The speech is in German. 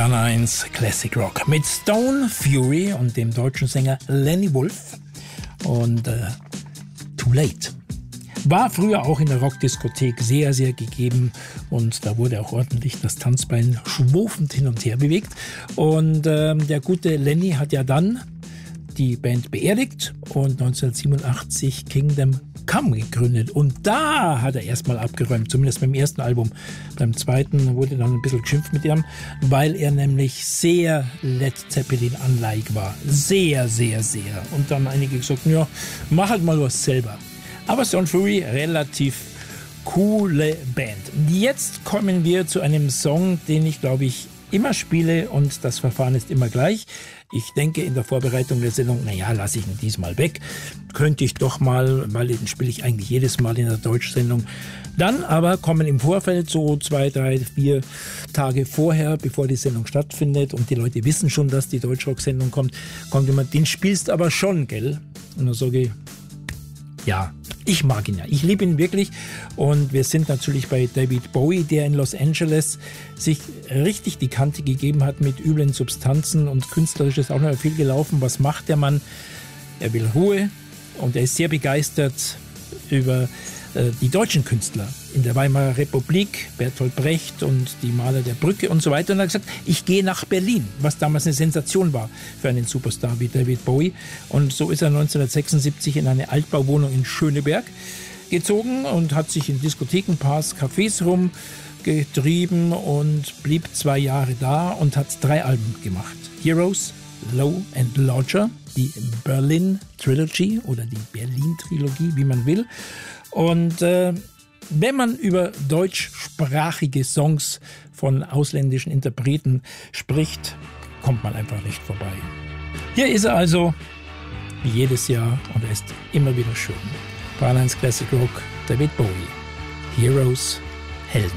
Bayern 1 Classic Rock mit Stone Fury und dem deutschen Sänger Lenny Wolf und Too Late. War früher auch in der Rockdiskothek sehr, sehr gegeben und da wurde auch ordentlich das Tanzbein schwurfend hin und her bewegt. Und der gute Lenny hat ja dann die Band beerdigt und 1987 Kingdom Come gegründet. Und da hat er erstmal abgeräumt, zumindest beim ersten Album. Beim zweiten wurde dann ein bisschen geschimpft mit ihm, weil er nämlich sehr Led Zeppelin-unlike war. Sehr, sehr, sehr. Und dann einige gesagt, ja, mach halt mal was selber. Aber Stone Fury, relativ coole Band. Jetzt kommen wir zu einem Song, den ich, glaube ich, immer spiele und das Verfahren ist immer gleich. Ich denke in der Vorbereitung der Sendung, naja, lasse ich ihn diesmal weg. Könnte ich doch mal, weil den spiele ich eigentlich jedes Mal in der Deutschsendung. Dann aber kommen im Vorfeld so 2, 3, 4 Tage vorher, bevor die Sendung stattfindet und die Leute wissen schon, dass die Deutschrock-Sendung kommt jemand, den spielst aber schon, gell? Und dann sage ich, ja, ich mag ihn ja. Ich liebe ihn wirklich. Und wir sind natürlich bei David Bowie, der in Los Angeles sich richtig die Kante gegeben hat mit üblen Substanzen und künstlerisch ist auch noch viel gelaufen. Was macht der Mann? Er will Ruhe und er ist sehr begeistert über die deutschen Künstler in der Weimarer Republik, Bertolt Brecht und die Maler der Brücke und so weiter. Und er hat gesagt, ich gehe nach Berlin, was damals eine Sensation war für einen Superstar wie David Bowie. Und so ist er 1976 in eine Altbauwohnung in Schöneberg gezogen und hat sich in Diskothekenbars, Cafés rumgetrieben und blieb 2 Jahre da und hat 3 Alben gemacht. Heroes, Low and Larger, die Berlin Trilogy oder die Berlin Trilogie, wie man will. Und wenn man über deutschsprachige Songs von ausländischen Interpreten spricht, kommt man einfach nicht vorbei. Hier ist er also, wie jedes Jahr, und er ist immer wieder schön. Bayern 1 Classic Rock, David Bowie, Heroes, Helden.